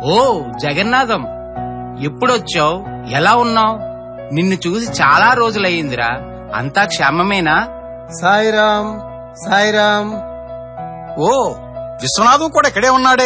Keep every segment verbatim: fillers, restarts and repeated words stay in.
ఓ జగన్నాథం, ఎప్పుడొచ్చావు? ఎలా ఉన్నావు? నిన్ను చూసి చాలా రోజులయ్యిందిరా. అంతా క్షేమమేనా? సాయిరాం సాయిరాం. ఓ విశ్వనాథం కూడా ఇక్కడే ఉన్నాడే.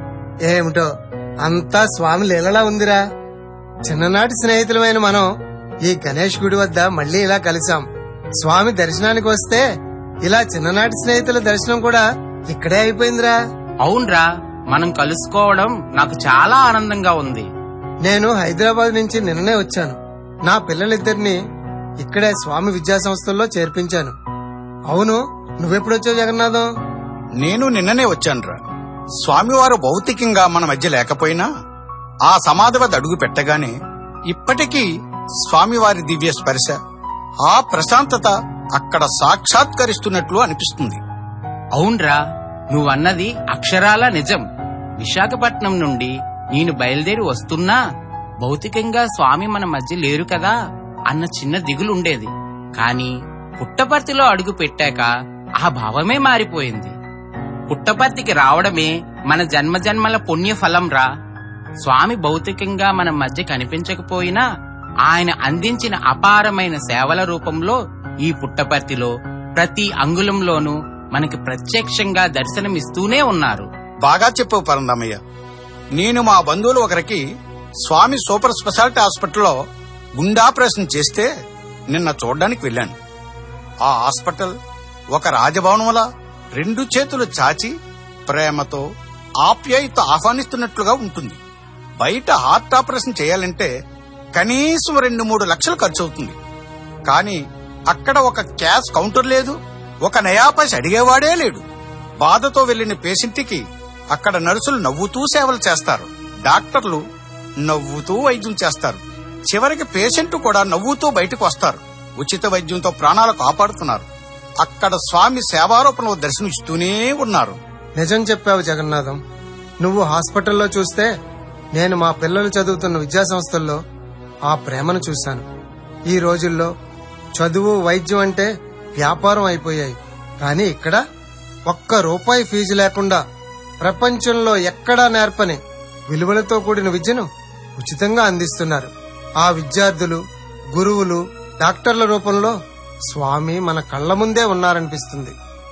ఏమిటో అంతా స్వామి లీలలా ఉందిరా. చిన్ననాటి స్నేహితులమైన మనం ఈ గణేష్ గుడి వద్ద మళ్లీ ఇలా కలిసాం. స్వామి దర్శనానికి వస్తే ఇలా చిన్ననాటి స్నేహితుల దర్శనం కూడా ఇక్కడే అయిపోయిందిరా. అవునరా, మనం కలుసుకోవడం నాకు చాలా ఆనందంగా ఉంది. నేను హైదరాబాద్ నుంచి నిన్ననే వచ్చాను. నా పిల్లలిద్దరిని ఇక్కడే స్వామి విద్యా సంస్థల్లో చేర్పించాను. అవును, నువ్వెప్పుడొచ్చావు జగన్నాథం? నేను నిన్ననే వచ్చానురా. స్వామివారు భౌతికంగా మన మధ్య లేకపోయినా ఆ సమాధి వద్ద అడుగు పెట్టగానే ఇప్పటికీ స్వామివారి దివ్య స్పర్శ, ఆ ప్రశాంతత అక్కడ సాక్షాత్కరిస్తున్నట్లు అనిపిస్తుంది. అవునరా, నువ్వన్నది అక్షరాల నిజం. విశాఖపట్నం నుండి నేను బయలుదేరి వస్తున్నా భౌతికంగా స్వామి మన మధ్య లేరు కదా అన్న చిన్న దిగులుండేది. కాని పుట్టపర్తిలో అడుగు పెట్టాక ఆ భావమే మారిపోయింది. పుట్టపర్తికి రావడమే మన జన్మజన్మల పుణ్య ఫలం రా. స్వామి భౌతికంగా మన మధ్య కనిపించకపోయినా ఆయన అందించిన అపారమైన సేవల రూపంలో ఈ పుట్టపర్తిలో ప్రతి అంగుళంలోనూ మనకి ప్రత్యక్షంగా దర్శనమిస్తూనే ఉన్నారు. బాగా చెప్పు పరందమయ్య. నేను మా బంధువులు ఒకరికి స్వామి సూపర్ స్పెషాలిటీ హాస్పిటల్లో గుండాపరేషన్ చేస్తే నిన్న చూడ్డానికి వెళ్ళాను. ఆ హాస్పిటల్ ఒక రాజభవనంలా రెండు చేతులు చాచి ప్రేమతో ఆప్యాయత ఆహ్వానిస్తున్నట్లుగా ఉంటుంది. బయట హార్ట్ ఆపరేషన్ చేయాలంటే కనీసం రెండు మూడు లక్షలు ఖర్చు అవుతుంది. కానీ అక్కడ ఒక క్యాష్ కౌంటర్ లేదు, ఒక నయాపైస అడిగేవాడే లేడు. బాధతో వెళ్లిన పేషెంట్కి అక్కడ నర్సులు నవ్వుతూ సేవలు చేస్తారు, డాక్టర్లు నవ్వుతూ వైద్యం చేస్తారు. చివరికి పేషెంట్ కూడా నవ్వుతూ బయటకు వస్తారు. ఉచిత వైద్యంతో ప్రాణాలు కాపాడుతున్నారు. అక్కడ స్వామి సేవారూపంలో దర్శనమిస్తూనే ఉన్నారు. నిజం చెప్పావు జగన్నాథం. నువ్వు హాస్పిటల్లో చూస్తే నేను మా పిల్లలు చదువుతున్న విద్యా సంస్థల్లో ఆ ప్రేమను చూశాను. ఈ రోజుల్లో చదువు వైద్యం అంటే వ్యాపారం అయిపోయాయి. కానీ ఇక్కడ ఒక్క రూపాయి ఫీజు లేకుండా ప్రపంచంలో ఎక్కడా నేర్పని విలువలతో కూడిన విద్యను ఉచితంగా అందిస్తున్నారు. ఆ విద్యార్థులు, గురువులు, డాక్టర్ల రూపంలో స్వామి మన కళ్ల ముందే ఉన్నారనిపిస్తుంది.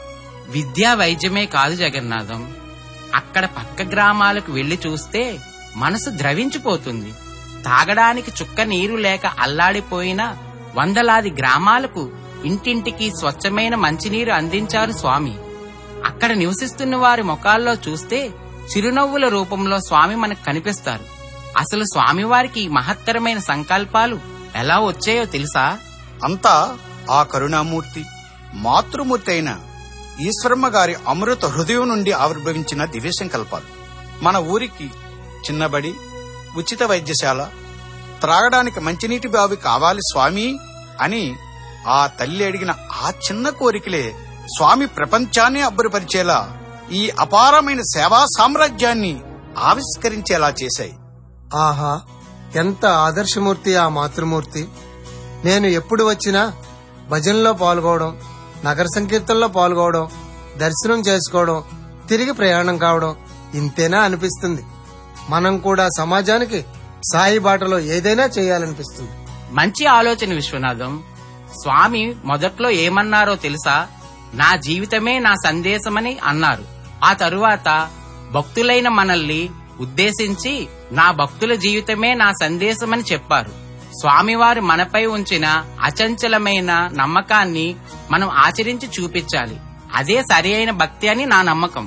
విద్యా వైద్యమే కాదు జగన్నాథం, అక్కడ పక్క గ్రామాలకు వెళ్లి చూస్తే మనసు ద్రవించిపోతుంది. తాగడానికి చుక్క నీరు లేక అల్లాడిపోయిన వందలాది గ్రామాలకు ఇంటింటికి స్వచ్ఛమైన మంచినీరు అందించారు స్వామి. అక్కడ నివసిస్తున్న వారి ముఖాల్లో చూస్తే చిరునవ్వుల రూపంలో స్వామి మనకు కనిపిస్తారు. అసలు స్వామివారికి మహత్తరమైన సంకల్పాలు ఎలా వచ్చాయో తెలుసా? అంతా ఆ కరుణామూర్తి, మాతృమూర్తి అయిన ఈశ్వరమ్మ గారి అమృత హృదయం నుండి ఆవిర్భవించిన దివ్య సంకల్పాలు. మన ఊరికి చిన్నబడి, ఉచిత వైద్యశాల, త్రాగడానికి మంచినీటి బావి కావాలి స్వామి అని ఆ తల్లి అడిగిన ఆ చిన్న కోరికలే స్వామి ప్రపంచాన్ని అబ్బురపరిచేలా, ఈ అపారమైన సేవా సామ్రాజ్యాన్ని ఆవిష్కరించేలా చేశాయి. ఆహా, ఎంత ఆదర్శమూర్తి ఆ మాతృమూర్తి. నేను ఎప్పుడు వచ్చినా భజనలో పాల్గొవడం, నగర సంకీర్తనలో పాల్గొవడం, దర్శనం చేసుకోవడం, తిరిగి ప్రయాణం కావడం ఇంతేనా అనిపిస్తుంది. మనం కూడా సమాజానికి సాయి బాటలో ఏదైనా చేయాలనిపిస్తుంది. మంచి ఆలోచన విశ్వనాథం. స్వామి మొదట్లో ఏమన్నారో తెలుసా? నా జీవితమే నా సందేశమని అన్నారు. ఆ తరువాత భక్తులైన మనల్ని ఉద్దేశించి నా భక్తుల జీవితమే నా సందేశమని చెప్పారు. స్వామివారు మనపై ఉంచిన అచంచలమైన నమ్మకాన్ని మనం ఆచరించి చూపించాలి. అదే సరి అయిన భక్తి అని నా నమ్మకం.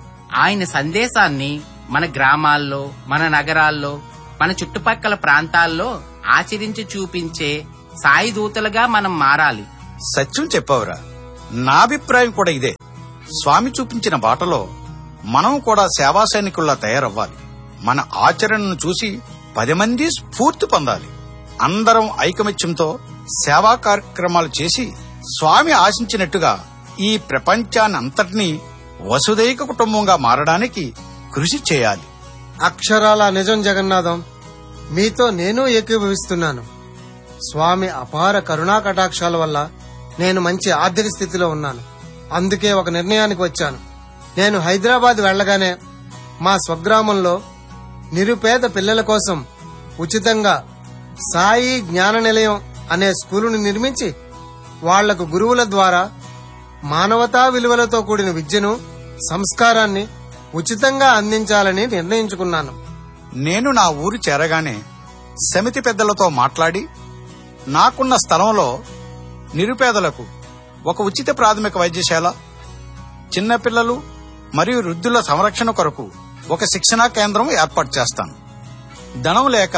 ఆయన సందేశాన్ని మన గ్రామాల్లో, మన నగరాల్లో, మన చుట్టుపక్కల ప్రాంతాల్లో ఆచరించి చూపించే సాయి దూతలుగా మనం మారాలి. సత్యం చెప్పావురా. నా అభిప్రాయం కూడా ఇదే. స్వామి చూపించిన బాటలో మనం కూడా సేవా సైనికుల్లా తయారవ్వాలి. మన ఆచరణను చూసి పది మంది స్ఫూర్తి పొందాలి. అందరం ఐకమత్యంతో సేవా కార్యక్రమాలు చేసి స్వామి ఆశించినట్టుగా ఈ ప్రపంచాన్ని అంతటినీ వసుదైక కుటుంబంగా మారడానికి కృషి చేయాలి. అక్షరాల నిజం జగన్నాథం. మీతో నేను ఏకీభవిస్తున్నాను. స్వామి అపార కరుణా కటాక్షాల వల్ల నేను మంచి ఆర్థిక స్థితిలో ఉన్నాను. అందుకే ఒక నిర్ణయానికి వచ్చాను. నేను హైదరాబాద్ వెళ్లగానే మా స్వగ్రామంలో నిరుపేద పిల్లల కోసం ఉచితంగా సాయి జ్ఞాన నిలయం అనే స్కూలును నిర్మించి వాళ్లకు గురువుల ద్వారా మానవతా విలువలతో కూడిన విద్యను, సంస్కారాన్ని ఉచితంగా అందించాలని నిర్ణయించుకున్నాను. నేను నా ఊరు చేరగానే సమితి పెద్దలతో మాట్లాడి నాకున్న స్థలంలో నిరుపేదలకు ఒక ఉచిత ప్రాథమిక వైద్యశాల, చిన్నపిల్లలు మరియు వృద్ధుల సంరక్షణ కొరకు ఒక శిక్షణా కేంద్రం ఏర్పాటు చేస్తాను. ధనం లేక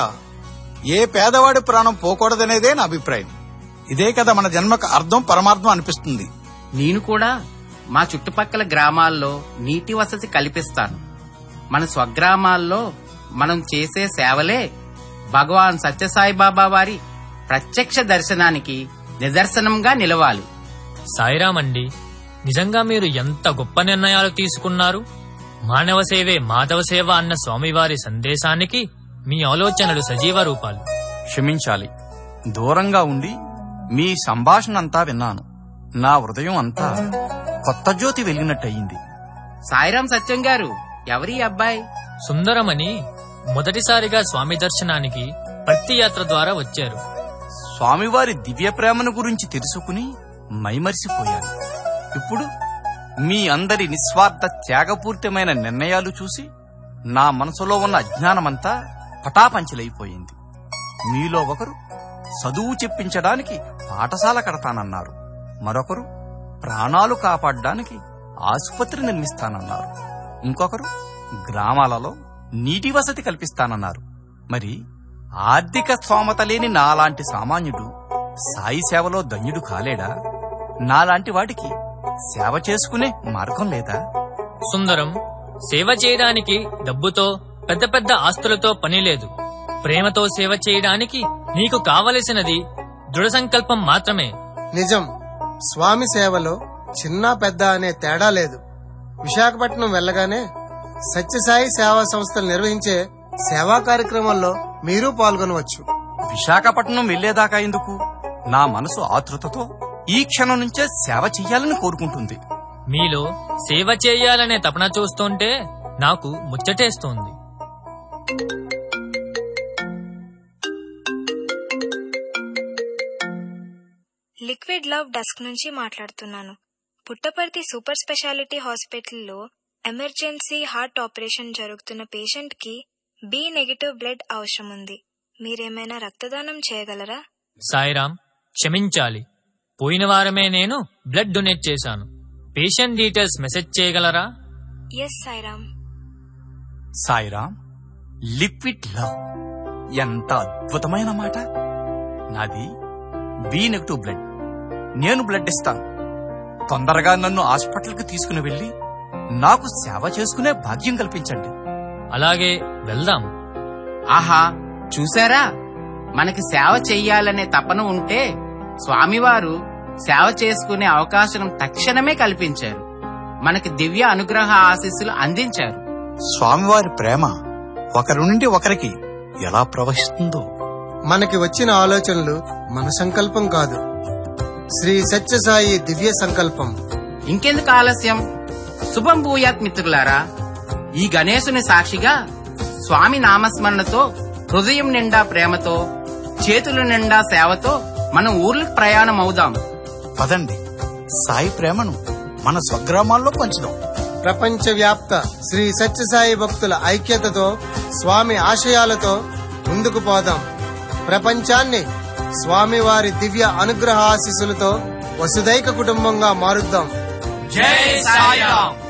ఏ పేదవాడి ప్రాణం పోకూడదనేదే నా అభిప్రాయం. ఇదే కదా మన జన్మకు అర్థం, పరమార్థం అనిపిస్తుంది. నేను కూడా మా చుట్టుపక్కల గ్రామాల్లో నీటి వసతి కల్పిస్తాను. మన స్వగ్రామాల్లో మనం చేసే సేవలే భగవాన్ సత్యసాయిబాబా వారి ప్రత్యక్ష దర్శనానికి నిదర్శనంగా నిలవాలి. సాయిరాం అండి, నిజంగా మీరు ఎంత గొప్ప నిర్ణయాలు తీసుకున్నారు. మానవ సేవే మాధవ సేవ అన్న స్వామివారి సందేశానికి మీ ఆలోచనలు సజీవ రూపాలు. క్షమించాలి, దూరంగా ఉండి మీ సంభాషణంతా విన్నాను. నా హృదయం అంతా కొత్త జ్యోతి వెలిగినట్టయింది. సాయిరాం సత్యం గారు, ఎవరి అబ్బాయి? సుందరమని మొదటిసారిగా స్వామి దర్శనానికి భక్తి యాత్ర ద్వారా వచ్చారు. స్వామివారి దివ్య ప్రేమను గురించి తెలుసుకుని మైమరిసిపోయాను. ఇప్పుడు మీ అందరి నిస్వార్థ త్యాగపూరితమైన నిర్ణయాలు చూసి నా మనసులో ఉన్న అజ్ఞానమంతా పటాపంచలైపోయింది. మీలో ఒకరు చదువు చెప్పించడానికి పాఠశాల కడతానన్నారు, మరొకరు ప్రాణాలు కాపాడడానికి ఆసుపత్రి నిర్మిస్తానన్నారు, ఇంకొకరు గ్రామాలలో నీటి వసతి కల్పిస్తానన్నారు. మరి ఆర్థిక స్తోమత లేని నాలాంటి సామాన్యుడు సాయి సేవలో ధన్యుడు కాలేడా? నాలాంటి వాడికి సేవ చేసుకునే మార్గం లేదా? సుందరం, సేవ చేయడానికి డబ్బుతో, పెద్ద పెద్ద ఆస్తులతో పని లేదు. ప్రేమతో సేవ చేయడానికి నీకు కావలసినది దృఢ సంకల్పం మాత్రమే. నిజం, స్వామి సేవలో చిన్న పెద్ద అనే తేడా లేదు. విశాఖపట్నం వెళ్లగానే సత్యసాయి సేవా సంస్థలు నిర్వహించే సేవా కార్యక్రమాల్లో మీరు పాల్గొనవచ్చు. విశాఖపట్నం వెళ్లేదాకా ఎందుకు? నా మనసు ఆతృతతో ఈ క్షణం నుంచే సేవ చెయ్యాలని కోరుకుంటుంది. మీలో సేవ చేయాలనే తపన చూస్తుంటే నాకు ముచ్చటేస్తోంది. లిక్విడ్ లవ్ డెస్క్ నుంచి మాట్లాడుతున్నాను. పుట్టపర్తి సూపర్ స్పెషాలిటీ హాస్పిటల్లో ఎమర్జెన్సీ హార్ట్ ఆపరేషన్ జరుగుతున్న పేషెంట్ కి బి నెగిటివ్ బ్లడ్ అవసరం ఉంది. మీరేమైనా రక్తదానం చేయగలరా? సాయిరాం, క్షమించాలి, పోయిన వారమే నేను బ్లడ్ డొనేట్ చేశాను. పేషెంట్ డీటెయిల్స్ మెసేజ్ చేయగలరా? Yes Sairam. Sairam, liquid love ఎంత అద్భుతమైన మాట. నాది బి నెగిటివ్ బ్లడ్. నేను బ్లడ్ ఇస్తాను. తొందరగా నన్ను హాస్పిటల్కి తీసుకుని వెళ్లి నాకు సేవ చేసుకునే భాగ్యం కల్పించండి. అలాగే, వెళ్దాం. ఆహా, చూసారా, మనకి సేవ చెయ్యాలనే తపన ఉంటే స్వామివారు సేవ చేసుకునే అవకాశం తక్షణమే కల్పించారు. మనకి దివ్య అనుగ్రహ ఆశీస్సులు అందించారు. స్వామివారి ప్రేమ ఒకరి నుండి ఒకరికి ఎలా ప్రవహిస్తుందో. మనకి వచ్చిన ఆలోచనలు మన సంకల్పం కాదు, శ్రీ సత్యసాయి దివ్య సంకల్పం. ఇంకెందుకు ఆలస్యం? శుభం భూయాత్ మిత్రులారా. ఈ గణేశుని సాక్షిగా స్వామి నామస్మరణతో, హృదయం నిండా ప్రేమతో, చేతుల నిండా సేవతో మనం ఊర్లకు ప్రయాణం అవుదాం. పదండి, సాయి ప్రేమను మన స్వగ్రామాల్లో పంచుదాం. ప్రపంచ వ్యాప్త శ్రీ సత్యసాయి భక్తుల ఐక్యతతో, స్వామి ఆశయాలతో ముందుకు పోదాం. ప్రపంచాన్ని స్వామివారి దివ్య అనుగ్రహ ఆశీస్సులతో వసుదైక కుటుంబంగా మారుద్దాం. జై సాయిరాం.